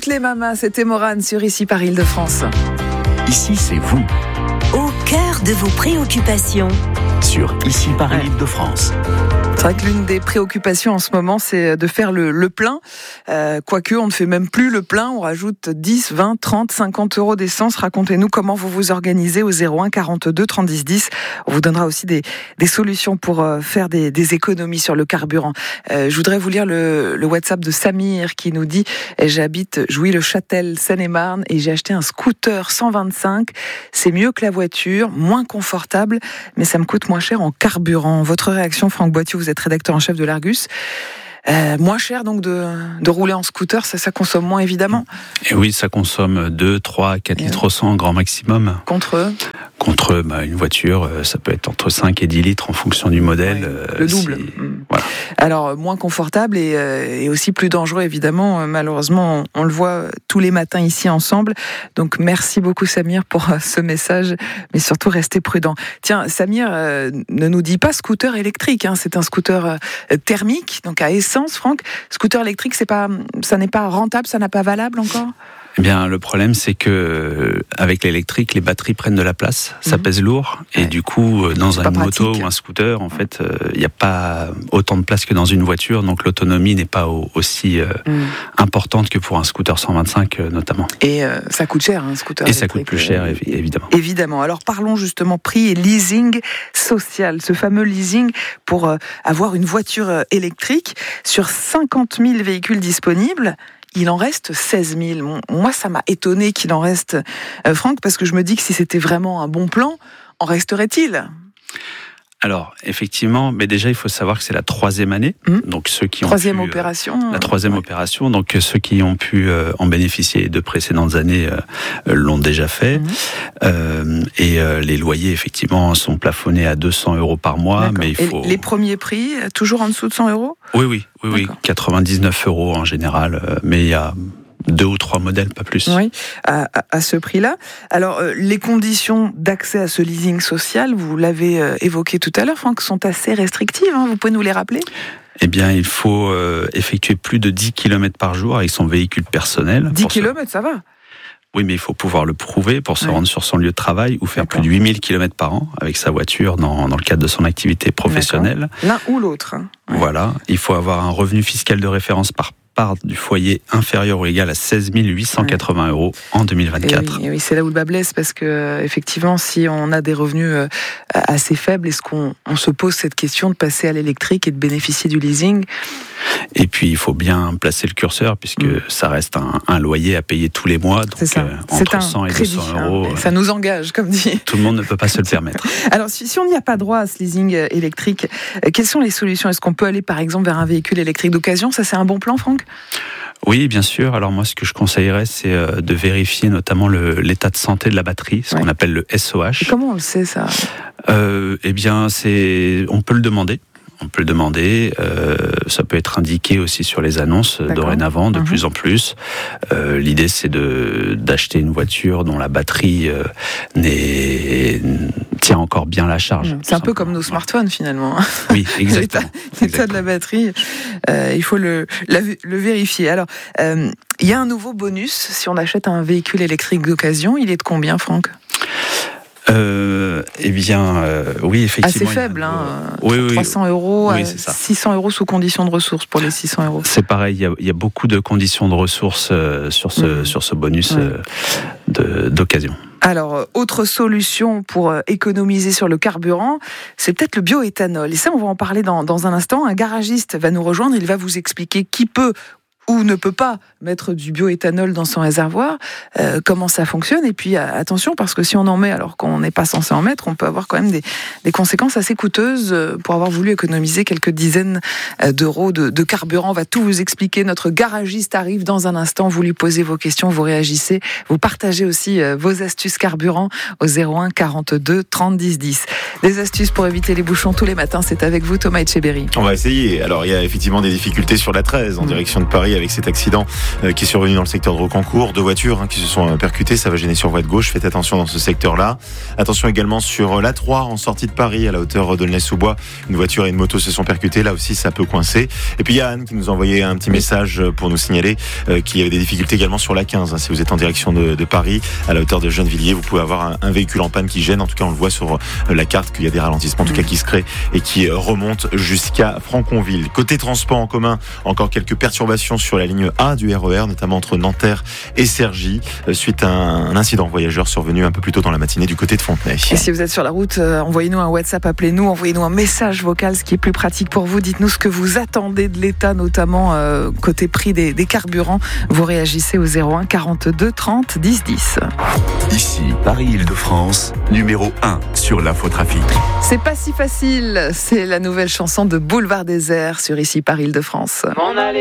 les mamas, c'était Morane sur Ici par Île-de-France. Ici, c'est vous. Au cœur de vos préoccupations. Sur Ici par Île-de-France. C'est vrai que l'une des préoccupations en ce moment, c'est de faire le plein. Quoique, on ne fait même plus le plein, on rajoute 10, 20, 30, 50 euros d'essence. Racontez-nous comment vous vous organisez au 01 42 30 10 10. On vous donnera aussi des solutions pour faire des économies sur le carburant. Je voudrais vous lire le WhatsApp de Samir qui nous dit « J'habite Jouy-le-Châtel, Seine-et-Marne et j'ai acheté un scooter 125. C'est mieux que la voiture, moins confortable, mais ça me coûte moins cher en carburant. » Votre réaction, Franck Boittieu, vous êtes rédacteur en chef de l'Argus. Moins cher donc de rouler en scooter, ça consomme moins évidemment. Et oui, ça consomme 2, 3, 4 litres au 100 grand maximum. Contre une voiture, ça peut être entre 5 et 10 litres en fonction du modèle. Le double. Voilà. Alors, moins confortable et aussi plus dangereux, évidemment. Malheureusement, on le voit tous les matins ici ensemble. Donc, merci beaucoup, Samir, pour ce message. Mais surtout, restez prudent. Tiens, Samir ne nous dit pas scooter électrique. C'est un scooter thermique, donc à essence, Franck. Scooter électrique, ça n'est pas rentable, ça n'a pas valable encore ? Eh bien, le problème, c'est que avec l'électrique, les batteries prennent de la place, ça pèse lourd, et du coup, dans une moto ou un scooter, en fait, il n'y a pas autant de place que dans une voiture, donc l'autonomie n'est pas aussi importante que pour un scooter 125 notamment. Et ça coûte cher, un scooter électrique. Et ça coûte plus cher, évidemment. Évidemment. Alors parlons justement prix et leasing social, ce fameux leasing pour avoir une voiture électrique. Sur 50 000 véhicules disponibles, il en reste 16 000. Moi, ça m'a étonné qu'il en reste, Franck, parce que je me dis que si c'était vraiment un bon plan, en resterait-il ? Alors, effectivement, mais déjà, il faut savoir que c'est la 3e année. Donc, ceux qui ont troisième opération. La 3e opération. Donc, ceux qui ont pu en bénéficier les 2 précédentes années l'ont déjà fait. Et les loyers, effectivement, sont plafonnés à 200 euros par mois. D'accord. Mais il faut... Et les premiers prix, toujours en dessous de 100 euros ? Oui. 99 euros en général. Mais il y a 2 ou 3 modèles, pas plus. Oui, à ce prix-là. Alors, les conditions d'accès à ce leasing social, vous l'avez évoqué tout à l'heure, Franck, sont assez restrictives. Vous pouvez nous les rappeler ? Eh bien, il faut effectuer plus de 10 km par jour avec son véhicule personnel. 10 km, ça va ? Oui, mais il faut pouvoir le prouver pour se rendre sur son lieu de travail ou faire plus de 8000 km par an avec sa voiture dans le cadre de son activité professionnelle. L'un ou l'autre. Voilà. Il faut avoir un revenu fiscal de référence par part du foyer inférieur ou égal à 16 880 euros en 2024. Et oui, c'est là où le bas blesse, parce que effectivement, si on a des revenus assez faibles, est-ce qu'on se pose cette question de passer à l'électrique et de bénéficier du leasing ? Et puis, il faut bien placer le curseur, puisque ça reste un loyer à payer tous les mois. Donc, entre 100 et 200 euros. Ça nous engage, comme dit. Tout le monde ne peut pas se le permettre. Alors, si on n'y a pas droit à ce leasing électrique, quelles sont les solutions ? Est-ce qu'on peut aller, par exemple, vers un véhicule électrique d'occasion ? Ça, c'est un bon plan, Franck ? Oui, bien sûr. Alors moi, ce que je conseillerais, c'est de vérifier notamment l'état de santé de la batterie, ce qu'on appelle le SOH. Et comment on le sait, ça ? Eh bien, on peut le demander. Ça peut être indiqué aussi sur les annonces dorénavant, de plus en plus. L'idée, c'est d'acheter une voiture dont la batterie tient encore bien la charge. C'est un peu comme nos smartphones, finalement. Oui, exactement. L'état de la batterie, il faut le vérifier. Alors, il y a un nouveau bonus si on achète un véhicule électrique d'occasion. Il est de combien, Franck ? Oui, effectivement. Assez faible, 300 euros, à 600 euros sous condition de ressources pour les 600 euros. C'est pareil, il y a beaucoup de conditions de ressources sur ce bonus d'occasion. Alors, autre solution pour économiser sur le carburant, c'est peut-être le bioéthanol. Et ça, on va en parler dans un instant. Un garagiste va nous rejoindre, il va vous expliquer qui peut ou ne peut pas mettre du bioéthanol dans son réservoir, comment ça fonctionne. Et puis attention, parce que si on en met alors qu'on n'est pas censé en mettre, on peut avoir quand même des conséquences assez coûteuses pour avoir voulu économiser quelques dizaines d'euros de carburant. On va tout vous expliquer. Notre garagiste arrive dans un instant. Vous lui posez vos questions, vous réagissez. Vous partagez aussi vos astuces carburant au 01 42 30 10 10. Des astuces pour éviter les bouchons tous les matins. C'est avec vous, Thomas Etcheberry. On va essayer. Alors, il y a effectivement des difficultés sur la 13 en direction de Paris avec cet accident qui est survenu dans le secteur de Rocancourt. 2 voitures qui se sont percutées, ça va gêner sur voie de gauche. Faites attention dans ce secteur-là. Attention également sur l'A3 en sortie de Paris à la hauteur d'Aulnay-sous-Bois. Une voiture et une moto se sont percutées. Là aussi, ça peut coincer. Et puis il y a Anne qui nous a envoyé un petit message pour nous signaler qu'il y avait des difficultés également sur l'A15. Si vous êtes en direction de Paris, à la hauteur de Gennevilliers, vous pouvez avoir un véhicule en panne qui gêne. En tout cas, on le voit sur la carte qu'il y a des ralentissements, en tout cas qui se créent et qui remontent jusqu'à Franconville. Côté transport en commun, encore quelques perturbations sur la ligne A du RER, notamment entre Nanterre et Cergy, suite à un incident voyageur survenu un peu plus tôt dans la matinée du côté de Fontenay. Et si vous êtes sur la route, envoyez-nous un WhatsApp, appelez-nous, envoyez-nous un message vocal, ce qui est plus pratique pour vous. Dites-nous ce que vous attendez de l'État, notamment côté prix des carburants. Vous réagissez au 01 42 30 10 10. Ici, Paris-Île-de-France, numéro 1 sur l'infotrafic. C'est pas si facile, c'est la nouvelle chanson de Boulevard Désert sur Ici Paris-Île-de-France.